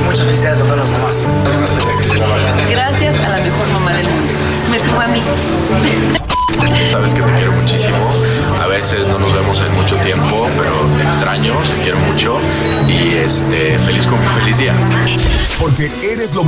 muchas felicidades a todas las mamás. Gracias a la mejor mamá del mundo. Me tuvo a mí. Sabes que te quiero muchísimo. A veces no nos vemos en mucho tiempo, pero te extraño, te quiero mucho y feliz día. Porque eres lo mejor.